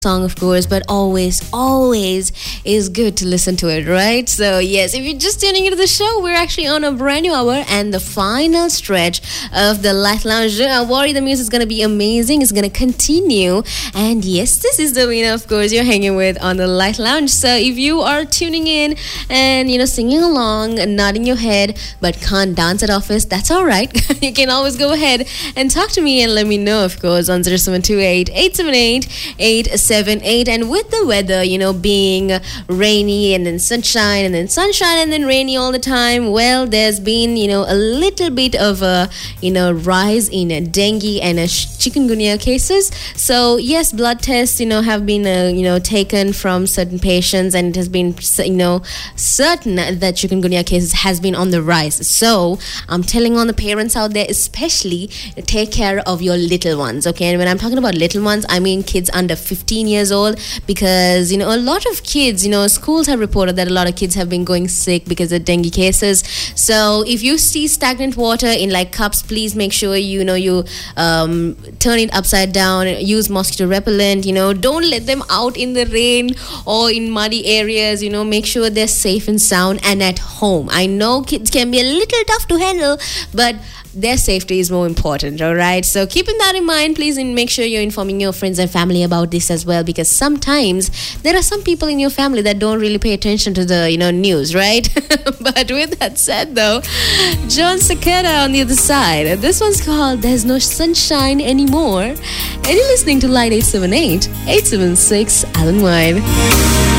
song, of course, but always is good to listen to it, right? So, yes, if you're just tuning into the show, we're actually on a brand new hour and the final stretch of the Light Lounge. Don't worry, the music is going to be amazing. It's going to continue. And yes, this is the winner, of course, you're hanging with on the Light Lounge. So, if you are tuning in and, singing along and nodding your head, but can't dance at office, that's all right. You can always go ahead and talk to me and let me know, of course, on 0728 878 and with the weather, being rainy and then sunshine and then rainy all the time, well, there's been, a little bit of a, rise in dengue and chikungunya cases. So, yes, blood tests, have been, taken from certain patients, and it has been, certain that chikungunya cases has been on the rise. So, I'm telling all the parents out there, especially take care of your little ones, okay? And when I'm talking about little ones, I mean kids under 15 years old, because a lot of kids, schools have reported that a lot of kids have been going sick because of dengue cases. So if you see stagnant water in like cups, please make sure you turn it upside down, use mosquito repellent, don't let them out in the rain or in muddy areas, make sure they're safe and sound and at home. I know kids can be a little tough to handle, but their safety is more important, all right? So keeping that in mind, please make sure you're informing your friends and family about this as well, because sometimes there are some people in your family that don't really pay attention to the, news, right? But with that said, though, John Cicada on the other side. This one's called There's No Sunshine Anymore. And you're listening to Light 878 876 Alan Wide.